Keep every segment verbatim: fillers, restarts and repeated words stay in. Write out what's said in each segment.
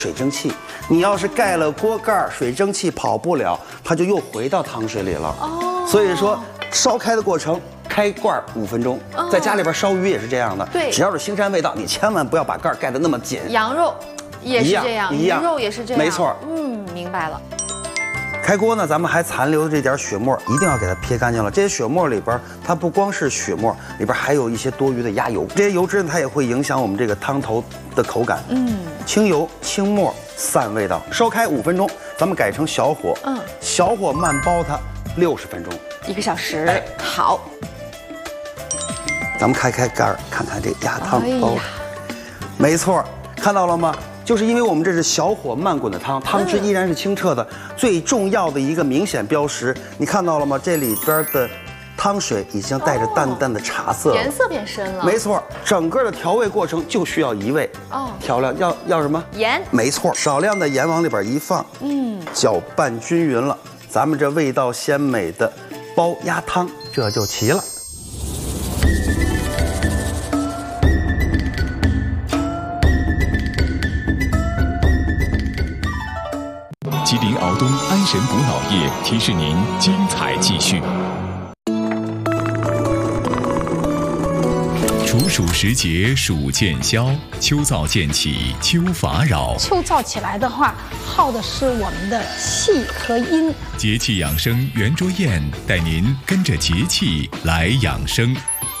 水蒸气。你要是盖了锅盖，水蒸气跑不了，它就又回到汤水里了。哦，所以说烧开的过程。 开罐五分钟，在家里边烧鱼也是这样的。 对， 只要是腥膻味道，你千万不要把盖盖得那么紧。 羊肉也是这样， 一样， 鱼肉也是这样。 没错。 嗯，明白了。 开锅呢，咱们还残留的这点血沫，一定要给它撇干净了。这些血沫里边，它不光是血沫，里边还有一些多余的鸭油。这些油脂呢，它也会影响我们这个汤头的口感。嗯，清油、清沫散味道。烧开五分钟，咱们改成小火。嗯，小火慢煲它六十分钟， 一个小时。哎、好。 咱们开开盖儿，看看这鸭汤煲，没错，看到了吗？就是因为我们这是小火慢滚的汤，汤汁依然是清澈的。最重要的一个明显标识，你看到了吗？这里边的汤水已经带着淡淡的茶色了， 颜色变深了。 没错，整个的调味过程就需要一味哦，调料要要什么？ 盐。 没错，少量的盐往里边一放，嗯，搅拌均匀了，咱们这味道鲜美的煲鸭汤这就齐了。 吉林敖东安神补脑液提示您精彩继续。处暑时节暑渐消，秋燥渐起秋乏扰。 秋燥起来的话，耗的是我们的气和阴。 节气养生圆桌宴带您跟着节气来养生。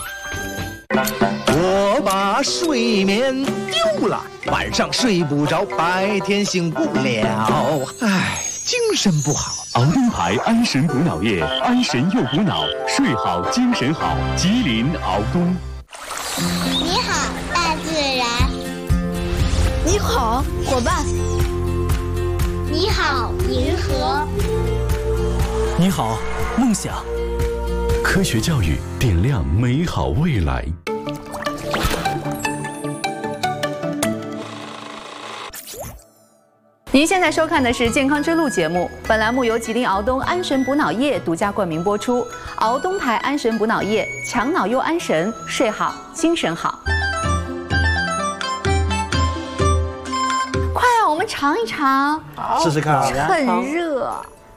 我把睡眠丢了，晚上睡不着，白天醒不了，唉，精神不好。 敖东牌安神补脑液，安神又补脑，睡好精神好。吉林敖东。 你好，大自然。 你好，伙伴。 你好，银河。 你好，梦想。 科学教育点亮美好未来。 您现在收看的是《健康之路》节目，本栏目由吉林敖东安神补脑液独家冠名播出。敖东牌安神补脑液，强脑又安神，睡好精神好。快啊，我们尝一尝， 试试看啊， 很热。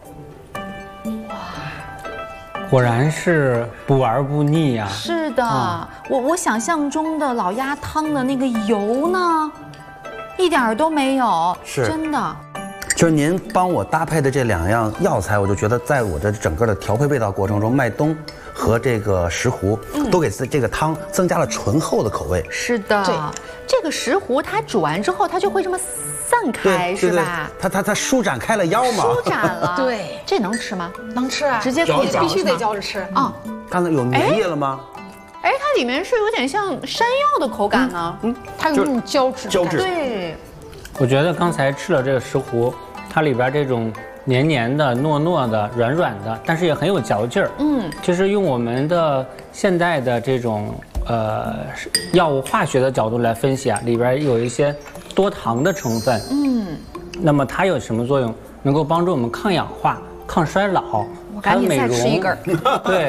果然是补而不腻呀、啊。 是的，嗯、我我想象中的老鸭汤的那个油呢？ 一点儿都没有， 是真的。 就是您帮我搭配的这两样药材，我就觉得在我的整个的调配味道过程中，麦冬和这个石斛、嗯、都给这个汤增加了醇厚的口味。 是的，对，这个石斛它煮完之后，它就会这么散开，是吧？ 它它它舒展开了腰嘛。 舒展了。 对， 这能吃吗？ 能吃啊， 直接可以必须得嚼着吃啊。 刚才有粘液了吗？ 哎，它里面是有点像山药的口感呢， 嗯，它有那种胶质。 胶质。 对， 我觉得刚才吃了这个石斛，它里边这种黏黏的、糯糯的、软软的，但是也很有嚼劲儿。嗯，就是用我们的现代的这种呃药物化学的角度来分析啊，里边有一些多糖的成分。嗯，那么它有什么作用？能够帮助我们抗氧化、抗衰老， 还有美容。赶紧再吃一根。 对。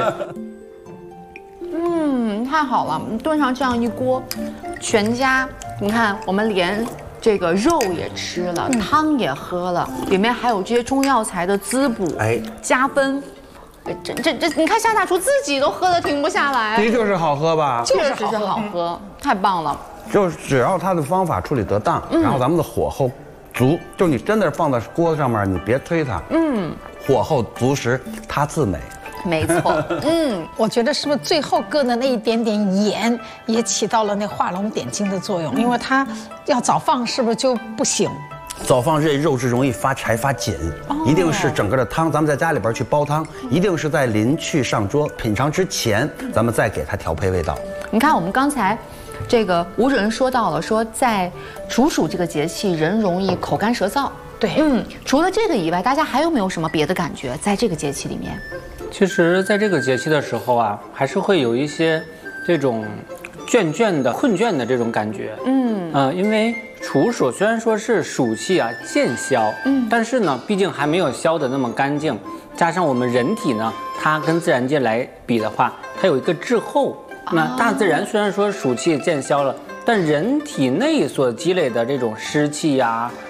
嗯，太好了！炖上这样一锅，全家，你看，我们连这个肉也吃了，嗯、汤也喝了，里面还有这些中药材的滋补，哎，加分。这这这，你看夏大厨自己都喝得停不下来。 的确是好喝吧？ 确实是好喝，太棒了。 就是只要它的方法处理得当，嗯、然后咱们的火候足，就你真的放在锅子上面，你别推它，嗯，火候足时，它自美。 没错，嗯， 我觉得是不是最后搁的那一点点盐也起到了那画龙点睛的作用？因为它要早放，是不是就不行？ 早放这肉质容易发柴发紧，哦、一定是整个的汤，咱们在家里边去煲汤，一定是在临去上桌品尝之前，咱们再给它调配味道。 你看，我们刚才这个吴主任说到了，说在处暑这个节气，人容易口干舌燥。对，嗯，除了这个以外，大家还有没有什么别的感觉？在这个节气里面？ 其实，在这个节气的时候啊，还是会有一些这种倦倦的、困倦的这种感觉。嗯，呃，因为处暑虽然说是暑气啊渐消，嗯，但是呢，毕竟还没有消得那么干净。加上我们人体呢，它跟自然界来比的话，它有一个滞后。那大自然虽然说暑气渐消了，但人体内所积累的这种湿气呀、